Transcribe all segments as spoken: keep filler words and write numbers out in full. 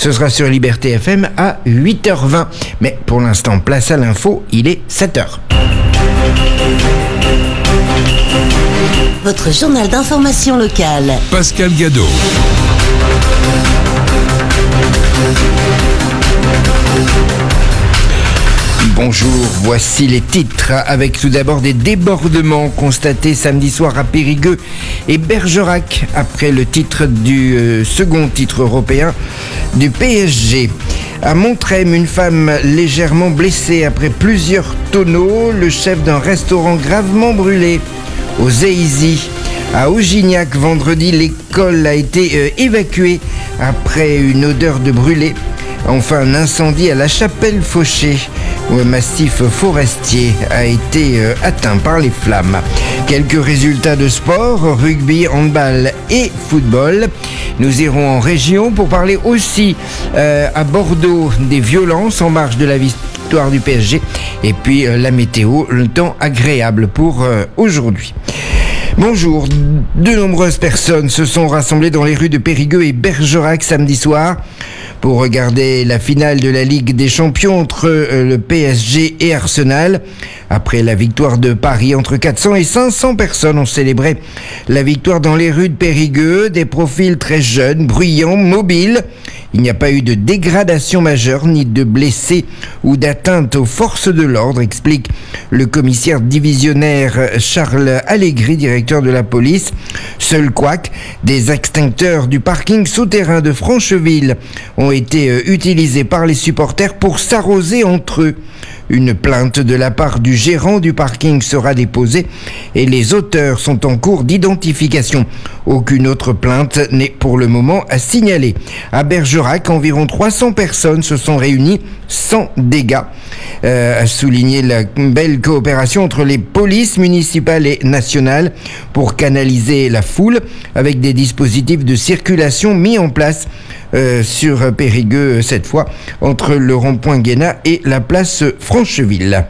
Ce sera sur Liberté F M à huit heures vingt. Mais pour l'instant, place à l'info, il est sept heures. Votre journal d'information locale. Pascal Gadot. Bonjour, voici les titres, avec tout d'abord des débordements constatés samedi soir à Périgueux et Bergerac, après le titre du euh, second titre européen du P S G. À Montrem, une femme légèrement blessée après plusieurs tonneaux, le chef d'un restaurant gravement brûlé. Aux Zéizy, à Augignac, vendredi, l'école a été euh, évacuée après une odeur de brûlé. Enfin, un incendie à la Chapelle-Fauché, où un massif forestier a été euh, atteint par les flammes. Quelques résultats de sport, rugby, handball et football. Nous irons en région pour parler aussi euh, à Bordeaux des violences en marge de la victoire du P S G. Et puis euh, la météo, le temps agréable pour euh, aujourd'hui. Bonjour, de nombreuses personnes se sont rassemblées dans les rues de Périgueux et Bergerac samedi soir pour regarder la finale de la Ligue des Champions entre le P S G et Arsenal. Après la victoire de Paris, entre quatre cents et cinq cents personnes ont célébré la victoire dans les rues de Périgueux. Des profils très jeunes, bruyants, mobiles. Il n'y a pas eu de dégradation majeure, ni de blessés ou d'atteinte aux forces de l'ordre, explique le commissaire divisionnaire Charles Allegri, directeur de la police. Seul couac, des extincteurs du parking souterrain de Francheville ont été euh, utilisés par les supporters pour s'arroser entre eux. Une plainte de la part du gérant du parking sera déposée et les auteurs sont en cours d'identification. Aucune autre plainte n'est pour le moment à signaler. À Bergerac, environ trois cents personnes se sont réunies sans dégâts. Euh, a souligné la belle coopération entre les polices municipales et nationales pour canaliser la foule avec des dispositifs de circulation mis en place Euh, sur Périgueux cette fois, entre le rond-point Guéna et la place Francheville.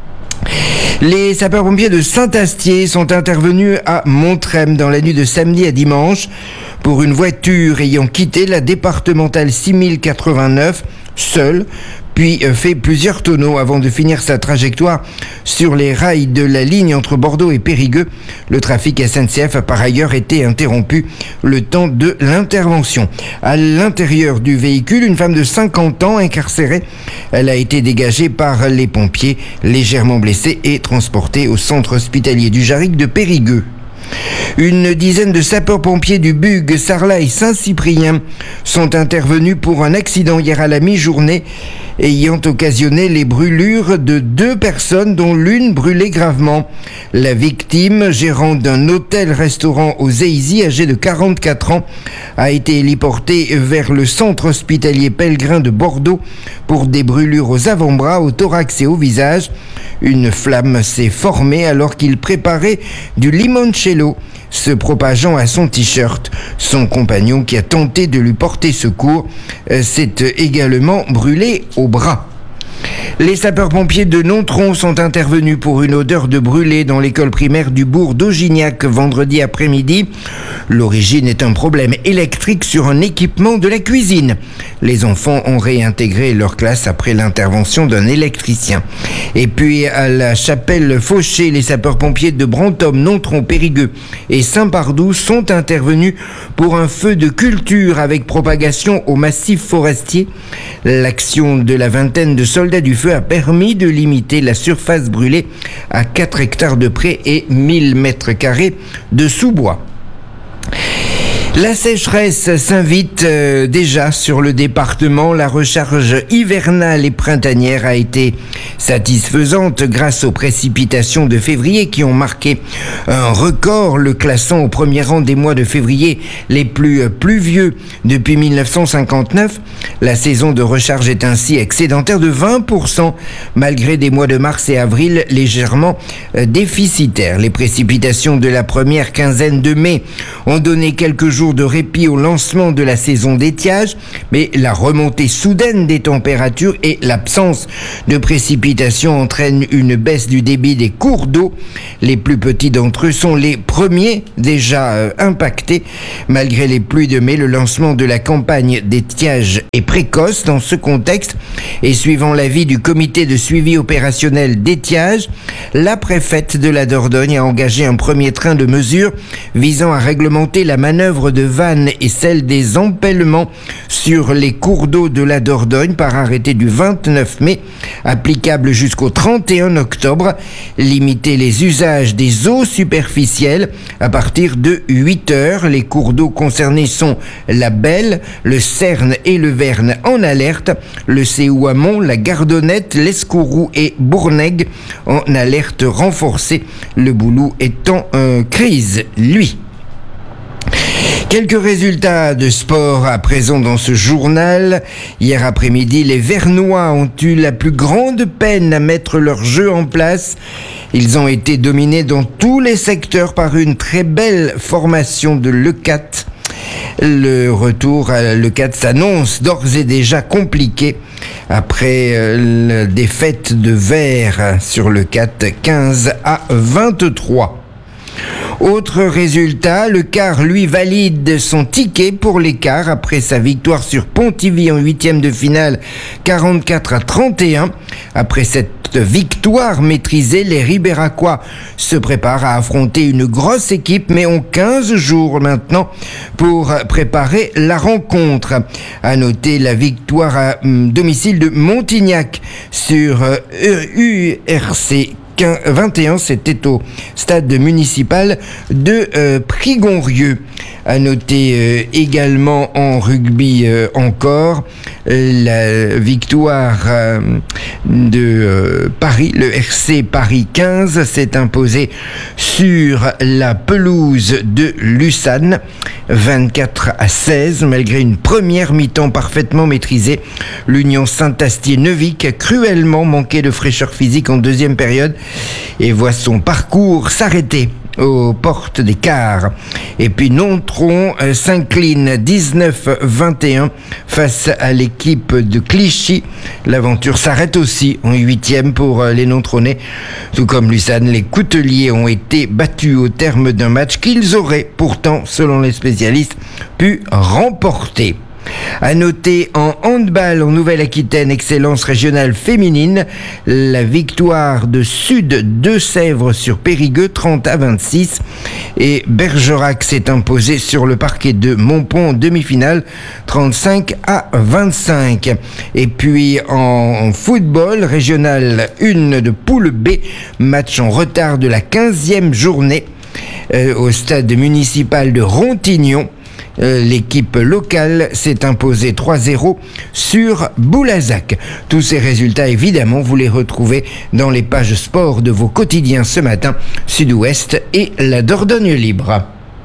Les sapeurs-pompiers de Saint-Astier sont intervenus à Montrem dans la nuit de samedi à dimanche pour une voiture ayant quitté la départementale six mille quatre-vingt-neuf seule, puis fait plusieurs tonneaux avant de finir sa trajectoire sur les rails de la ligne entre Bordeaux et Périgueux. Le trafic S N C F a par ailleurs été interrompu le temps de l'intervention. À l'intérieur du véhicule, une femme de cinquante ans incarcérée. Elle a été dégagée par les pompiers, légèrement blessée et transportée au centre hospitalier du Jarric de Périgueux. Une dizaine de sapeurs-pompiers du Bugue, Sarlat et Saint-Cyprien sont intervenus pour un accident hier à la mi-journée ayant occasionné les brûlures de deux personnes dont l'une brûlait gravement. La victime, gérant d'un hôtel-restaurant aux Zéizy, âgée de quarante-quatre ans, a été héliportée vers le centre hospitalier Pellegrin de Bordeaux pour des brûlures aux avant-bras, au thorax et au visage. Une flamme s'est formée alors qu'il préparait du limoncello, se propageant à son t-shirt. Son compagnon, qui a tenté de lui porter secours, s'est également brûlé au bras. Les sapeurs-pompiers de Nontron sont intervenus pour une odeur de brûlé dans l'école primaire du bourg d'Augignac vendredi après-midi. L'origine est un problème électrique sur un équipement de la cuisine. Les enfants ont réintégré leur classe après l'intervention d'un électricien. Et puis à la Chapelle-Fauché, les sapeurs-pompiers de Brantôme, Nontron, Périgueux et Saint-Pardoux sont intervenus pour un feu de culture avec propagation au massif forestier. L'action de la vingtaine de soldats du feu a permis de limiter la surface brûlée à quatre hectares de près et mille mètres carrés de sous-bois. La sécheresse s'invite euh, déjà sur le département. La recharge hivernale et printanière a été satisfaisante grâce aux précipitations de février qui ont marqué un record, le classant au premier rang des mois de février les plus pluvieux depuis mille neuf cent cinquante-neuf. La saison de recharge est ainsi excédentaire de vingt pour cent malgré des mois de mars et avril légèrement euh, déficitaires. Les précipitations de la première quinzaine de mai ont donné quelques jours jours de répit au lancement de la saison d'étiage, mais la remontée soudaine des températures et l'absence de précipitations entraînent une baisse du débit des cours d'eau. Les plus petits d'entre eux sont les premiers déjà euh, impactés. Malgré les pluies de mai, le lancement de la campagne d'étiage est précoce dans ce contexte et suivant l'avis du comité de suivi opérationnel d'étiage, la préfète de la Dordogne a engagé un premier train de mesures visant à réglementer la manœuvre de vannes et celle des empêlements sur les cours d'eau de la Dordogne par arrêté du vingt-neuf mai, applicable jusqu'au trente et un octobre. Limiter les usages des eaux superficielles à partir de huit heures. Les cours d'eau concernés sont la Belle, le Cerne et le Verne en alerte, le Séouamont, la Gardonnette, l'Escourou et Bournègue en alerte renforcée. Le Boulou est en euh, crise, lui. Quelques résultats de sport à présent dans ce journal. Hier après-midi, les Vernois ont eu la plus grande peine à mettre leur jeu en place. Ils ont été dominés dans tous les secteurs par une très belle formation de Leucate. Le retour à Leucate s'annonce d'ores et déjà compliqué après la défaite de Vert sur Leucate quinze à vingt-trois. Autre résultat, le Car lui valide son ticket pour l'écart après sa victoire sur Pontivy en huitième de finale quarante-quatre à trente et un. Après cette victoire maîtrisée, les Ribéracois se préparent à affronter une grosse équipe mais ont quinze jours maintenant pour préparer la rencontre. À noter la victoire à domicile de Montignac sur U R C vingt et un, c'était au stade municipal de euh, Prigonrieux. À noter euh, également en rugby euh, encore euh, la victoire euh, de euh, Paris, le R C Paris quinze s'est imposé sur la pelouse de Lucane vingt-quatre à seize malgré une première mi-temps parfaitement maîtrisée. L'Union Saint-Astier-Neuvic cruellement manqué de fraîcheur physique en deuxième période et voit son parcours s'arrêter aux portes des quarts. Et puis Nontron euh, s'incline dix-neuf vingt et un face à l'équipe de Clichy. L'aventure s'arrête aussi en huitième pour euh, les Nontronais. Tout comme Lucane, les Couteliers ont été battus au terme d'un match qu'ils auraient pourtant, selon les spécialistes, pu remporter. À noter en handball en Nouvelle-Aquitaine, excellence régionale féminine, la victoire de Sud Deux-Sèvres sur Périgueux trente à vingt-six et Bergerac s'est imposé sur le parquet de Montpont en demi-finale trente-cinq à vingt-cinq. Et puis en football régional un de poule B, match en retard de la quinzième journée euh, au stade municipal de Rontignon. Euh, l'équipe locale s'est imposée trois zéro sur Boulazac. Tous ces résultats, évidemment, vous les retrouvez dans les pages sport de vos quotidiens ce matin, Sud-Ouest et la Dordogne Libre.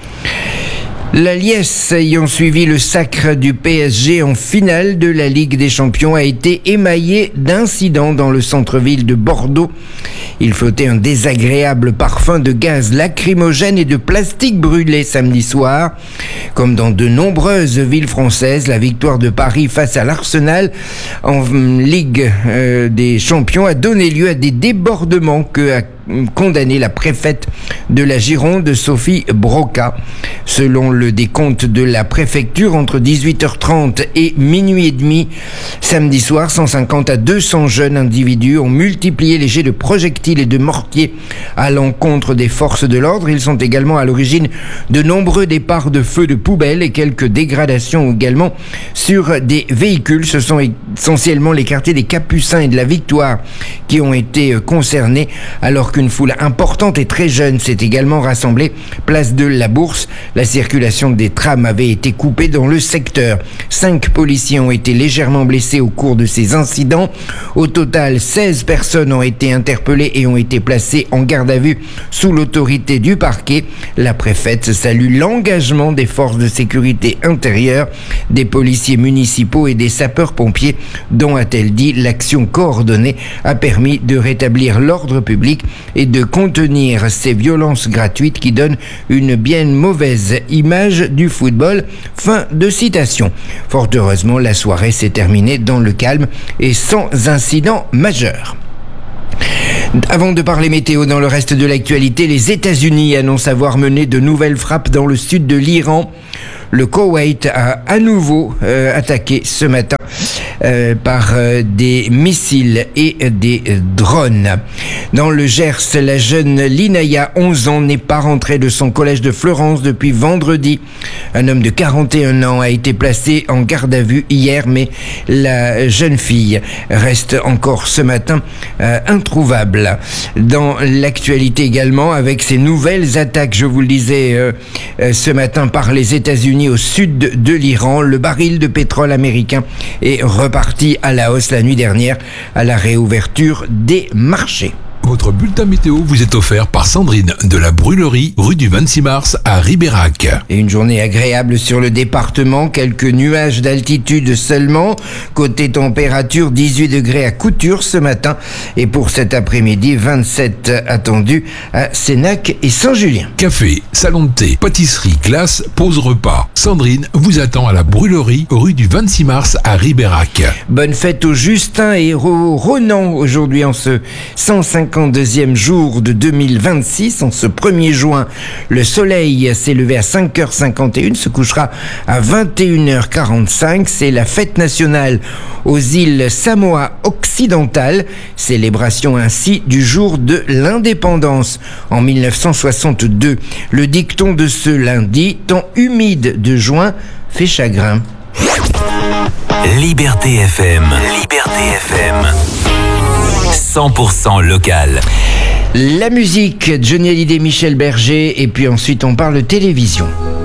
La Liesse, ayant suivi le sacre du P S G en finale de la Ligue des Champions, a été émaillée d'incidents dans le centre-ville de Bordeaux. Il flottait un désagréable parfum de gaz lacrymogène et de plastique brûlé samedi soir. Comme dans de nombreuses villes françaises, la victoire de Paris face à l'Arsenal en Ligue euh, des Champions a donné lieu à des débordements que a condamné la préfète de la Gironde, Sophie Broca. Selon le décompte de la préfecture, entre dix-huit heures trente et minuit et demi samedi soir, cent cinquante à deux cents jeunes individus ont multiplié les jets de projectiles et de mortiers à l'encontre des forces de l'ordre. Ils sont également à l'origine de nombreux départs de feux de poubelles et quelques dégradations également sur des véhicules. Ce sont essentiellement les quartiers des Capucins et de la Victoire qui ont été concernés, alors qu'une foule importante et très jeune s'est également rassemblée place de la Bourse. La circulation des trams avait été coupée dans le secteur. Cinq policiers ont été légèrement blessés au cours de ces incidents. Au total, seize personnes ont été interpellées et ont été placées en garde à vue sous l'autorité du parquet. La préfète salue l'engagement des forces de sécurité intérieure, des policiers municipaux et des sapeurs-pompiers, dont, a-t-elle dit, l'action coordonnée a permis de rétablir l'ordre public et de contenir ces violences gratuites qui donnent une bien mauvaise image du football. Fin de citation. Fort heureusement, la soirée s'est terminée dans le calme et sans incident majeur. Avant de parler météo dans le reste de l'actualité, les États-Unis annoncent avoir mené de nouvelles frappes dans le sud de l'Iran. Le Koweït a à nouveau euh, attaqué ce matin euh, par euh, des missiles et des euh, drones. Dans le Gers, la jeune Linaya, onze ans, n'est pas rentrée de son collège de Fleurance depuis vendredi. Un homme de quarante et un ans a été placé en garde à vue hier, mais la jeune fille reste encore ce matin euh, introuvable. Dans l'actualité également, avec ces nouvelles attaques, je vous le disais euh, euh, ce matin, par les États-Unis au sud de l'Iran, le baril de pétrole américain est reparti à la hausse la nuit dernière à la réouverture des marchés. Votre bulletin météo vous est offert par Sandrine de la Brûlerie, rue du vingt-six mars à Ribérac. Et une journée agréable sur le département, quelques nuages d'altitude seulement. Côté température, dix-huit degrés à Couture ce matin. Et pour cet après-midi, vingt-sept attendus à Sénac et Saint-Julien. Café, salon de thé, pâtisserie, glace, pause repas. Sandrine vous attend à la Brûlerie, rue du vingt-six mars à Ribérac. Bonne fête aux Justin et aux Ronan aujourd'hui en ce cent cinquante-deuxième jour de deux mille vingt-six. En ce premier juin, le soleil s'est levé à cinq heures cinquante et une, se couchera à vingt et une heures quarante-cinq. C'est la fête nationale aux îles Samoa occidentales, célébration ainsi du jour de l'indépendance en mille neuf cent soixante-deux. Le dicton de ce lundi, temps humide de juin, fait chagrin. Liberté F M. Liberté F M. cent pour cent local. La musique, Johnny Hallyday, Michel Berger, et puis ensuite on parle télévision.